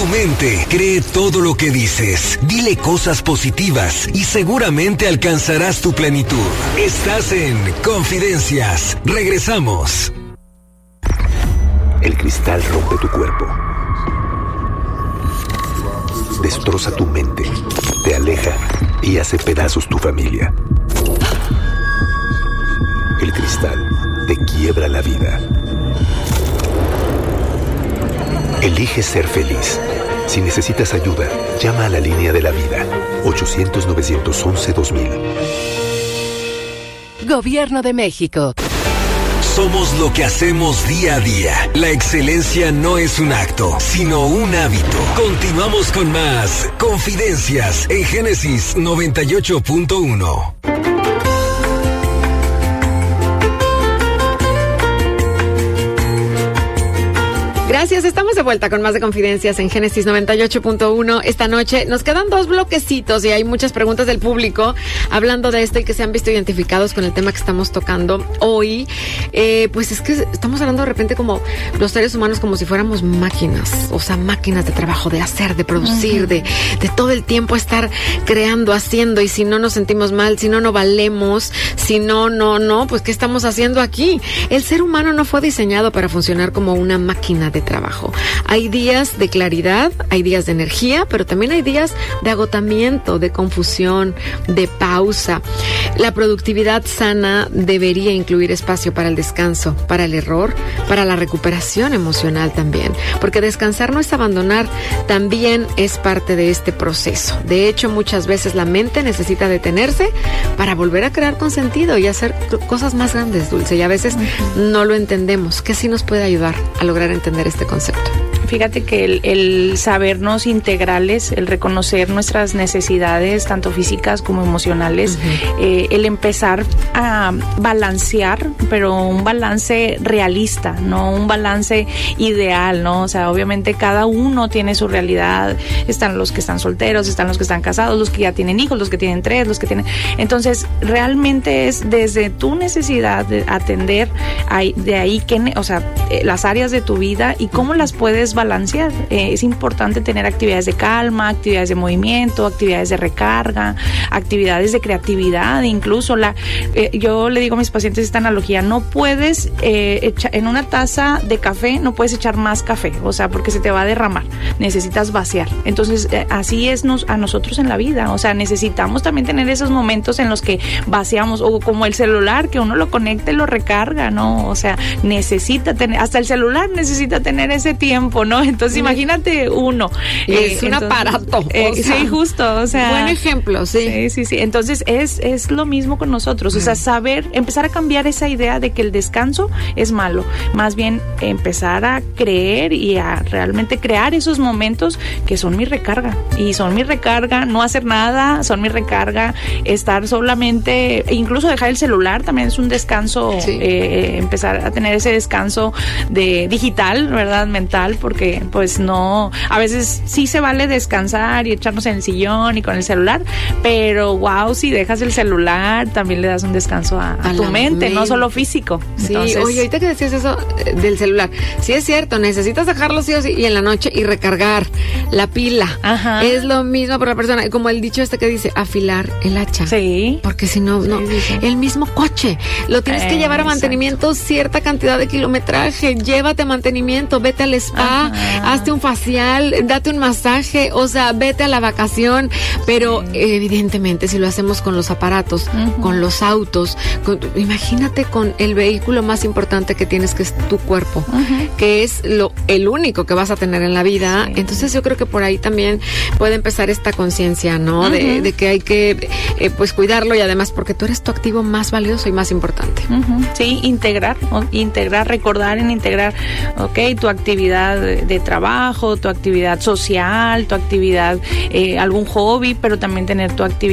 Tu mente cree todo lo que dices. Dile cosas positivas y seguramente alcanzarás tu plenitud. Estás en Confidencias. Regresamos. El cristal rompe tu cuerpo. Destroza tu mente. Te aleja y hace pedazos tu familia. El cristal te quiebra la vida. Elige ser feliz. Si necesitas ayuda, llama a la línea de la vida. 800-911-2000. Gobierno de México. Somos lo que hacemos día a día. La excelencia no es un acto, sino un hábito. Continuamos con más Confidencias en Génesis 98.1. Gracias, estamos de vuelta con más de Confidencias en Génesis 98.1. Esta noche nos quedan 2 bloquecitos y hay muchas preguntas del público hablando de esto y que se han visto identificados con el tema que estamos tocando hoy. Pues es que estamos hablando de repente como los seres humanos como si fuéramos máquinas, o sea, máquinas de trabajo, de hacer, de producir, de todo el tiempo estar creando, haciendo, y si no nos sentimos mal, si no, no valemos, si no, pues ¿qué estamos haciendo aquí? El ser humano no fue diseñado para funcionar como una máquina de trabajo. Hay días de claridad, hay días de energía, pero también hay días de agotamiento, de confusión, de pausa. La productividad sana debería incluir espacio para el descanso, para el error, para la recuperación emocional también, porque descansar no es abandonar, también es parte de este proceso. De hecho, muchas veces la mente necesita detenerse para volver a crear con sentido y hacer cosas más grandes, Dulce, y a veces no lo entendemos. ¿Qué sí nos puede ayudar a lograr entender este concepto? Fíjate que el sabernos integrales, el reconocer nuestras necesidades, tanto físicas como emocionales, el empezar a balancear, pero un balance realista, no un balance ideal, ¿no? O sea, obviamente cada uno tiene su realidad. Están los que están solteros, están los que están casados, los que ya tienen hijos, los que tienen 3, los que tienen... Entonces, realmente es desde tu necesidad de atender de ahí que, o sea, las áreas de tu vida y cómo las puedes balancear. Es importante tener actividades de calma, actividades de movimiento, actividades de recarga, actividades de creatividad. Incluso yo le digo a mis pacientes esta analogía: no puedes en una taza de café no puedes echar más café, o sea, porque se te va a derramar, necesitas vaciar. Entonces así es a nosotros en la vida, o sea, necesitamos también tener esos momentos en los que vaciamos, o como el celular, que uno lo conecta y lo recarga, ¿no? O sea, necesita tener, hasta el celular necesita tener ese tiempo, ¿no? Entonces imagínate uno. Es un aparato. Sí, justo, o sea. Buen ejemplo, sí. Sí. Entonces es lo mismo con nosotros, o sea, empezar a cambiar esa idea de que el descanso es malo, más bien empezar a creer y a realmente crear esos momentos que son mi recarga, y son mi recarga, no hacer nada, son mi recarga, estar solamente, incluso dejar el celular también es un descanso, empezar a tener ese descanso de digital, ¿verdad? Mental, porque pues no, a veces sí se vale descansar y echarnos en el sillón y con el celular, pero wow, si dejas el celular también le das un descanso a tu mente, no solo físico. Sí, entonces, oye, ahorita que decías eso del celular, sí es cierto, necesitas dejarlo sí o sí y en la noche y recargar la pila. Ajá. Es lo mismo para la persona, como el dicho que dice, afilar el hacha. Sí. Porque si no, el mismo coche, lo tienes que llevar a mantenimiento, cierta cantidad de kilometraje, llévate a mantenimiento, vete al spa, hazte un facial, date un masaje, o sea, vete a la vacación, pero evidentemente si lo hacemos con los aparatos, con los autos, imagínate con el vehículo más importante que tienes, que es tu cuerpo, que es el único que vas a tener en la vida. Entonces yo creo que por ahí también puede empezar esta conciencia, ¿no? De que hay que pues cuidarlo, y además porque tú eres tu activo más valioso y más importante. Sí, integrar, recordar en integrar, tu actividad de trabajo, tu actividad social, tu actividad, algún hobby, pero también tener tu actividad